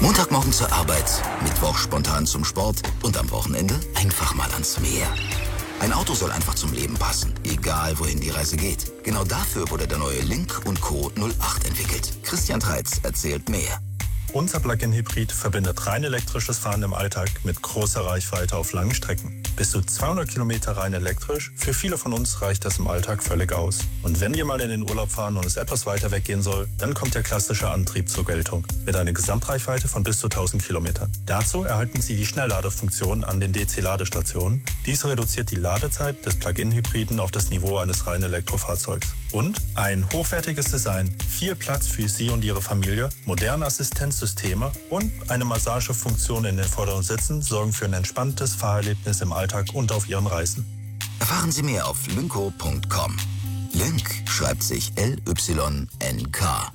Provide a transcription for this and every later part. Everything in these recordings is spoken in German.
Montagmorgen zur Arbeit, Mittwoch spontan zum Sport und am Wochenende einfach mal ans Meer. Ein Auto soll einfach zum Leben passen, egal wohin die Reise geht. Genau dafür wurde der neue Lynk & Co. 08 entwickelt. Christian Treitz erzählt mehr. Unser Plug-in-Hybrid verbindet rein elektrisches Fahren im Alltag mit großer Reichweite auf langen Strecken. Bis zu 200 Kilometer rein elektrisch, für viele von uns reicht das im Alltag völlig aus. Und wenn wir mal in den Urlaub fahren und es etwas weiter weggehen soll, dann kommt der klassische Antrieb zur Geltung. Mit einer Gesamtreichweite von bis zu 1000 Kilometern. Dazu erhalten Sie die Schnellladefunktion an den DC-Ladestationen. Dies reduziert die Ladezeit des Plug-in-Hybriden auf das Niveau eines reinen Elektrofahrzeugs. Und ein hochwertiges Design, viel Platz für Sie und Ihre Familie, moderne Assistenzsysteme und eine Massagefunktion in den vorderen Sitzen sorgen für ein entspanntes Fahrerlebnis im Alltag und auf Ihren Reisen. Erfahren Sie mehr auf lynco.com. Lynk schreibt sich L-Y-N-K.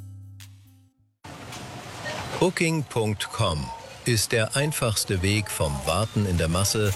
Booking.com ist der einfachste Weg vom Warten in der Masse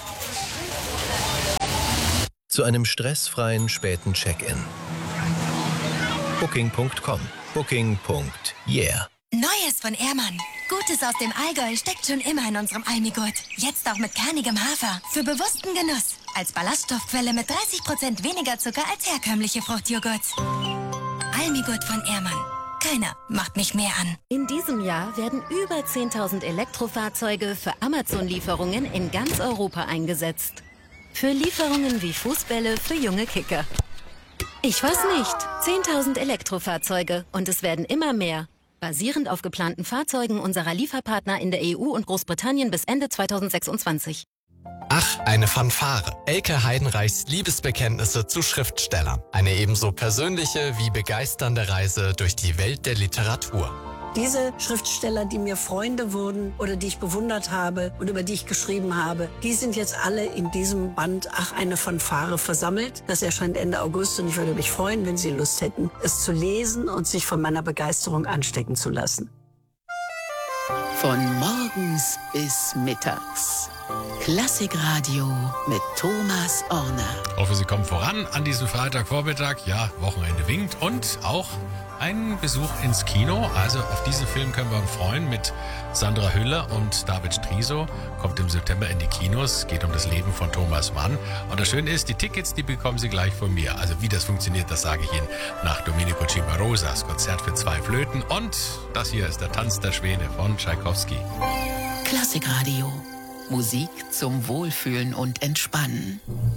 zu einem stressfreien späten Check-in. Booking.com. Booking.yeah. Neues von Ehrmann. Gutes aus dem Allgäu steckt schon immer in unserem Almigurt. Jetzt auch mit kernigem Hafer. Für bewussten Genuss. Als Ballaststoffquelle mit 30% weniger Zucker als herkömmliche Fruchtjoghurts. Almigurt von Ehrmann. Keiner macht mich mehr an. In diesem Jahr werden über 10.000 Elektrofahrzeuge für Amazon-Lieferungen in ganz Europa eingesetzt. Für Lieferungen wie Fußbälle für junge Kicker. Ich weiß nicht. 10.000 Elektrofahrzeuge und es werden immer mehr. Basierend auf geplanten Fahrzeugen unserer Lieferpartner in der EU und Großbritannien bis Ende 2026. Ach, eine Fanfare. Elke Heidenreichs Liebesbekenntnisse zu Schriftstellern. Eine ebenso persönliche wie begeisternde Reise durch die Welt der Literatur. Diese Schriftsteller, die mir Freunde wurden oder die ich bewundert habe und über die ich geschrieben habe, die sind jetzt alle in diesem Band Ach, eine Fanfare versammelt. Das erscheint Ende August und ich würde mich freuen, wenn Sie Lust hätten, es zu lesen und sich von meiner Begeisterung anstecken zu lassen. Von morgens bis mittags. Klassikradio mit Thomas Orner. Ich hoffe, Sie kommen voran an diesem Freitagvormittag. Ja, Wochenende winkt und auch ein Besuch ins Kino. Also auf diesen Film können wir uns freuen mit Sandra Hüller und David Striso. Kommt im September in die Kinos. Geht um das Leben von Thomas Mann. Und das Schöne ist, die Tickets, die bekommen Sie gleich von mir. Also wie das funktioniert, das sage ich Ihnen nach Domenico Cimarosas Konzert für 2 Flöten. Und das hier ist der Tanz der Schwäne von Tschaikowski. Klassikradio. Musik zum Wohlfühlen und Entspannen.